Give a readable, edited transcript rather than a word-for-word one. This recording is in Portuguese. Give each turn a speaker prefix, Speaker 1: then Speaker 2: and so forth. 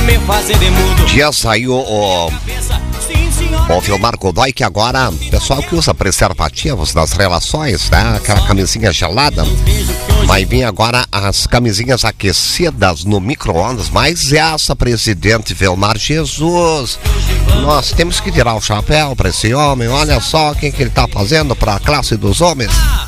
Speaker 1: Dias aí o Vilmar Godoy, que agora o pessoal que usa preservativos nas relações, né? Aquela camisinha gelada, vai vir agora as camisinhas aquecidas no micro-ondas. Mas essa, presidente Vilmar, Jesus, nós temos que tirar o chapéu para esse homem. Olha só o que ele tá fazendo para a classe dos homens.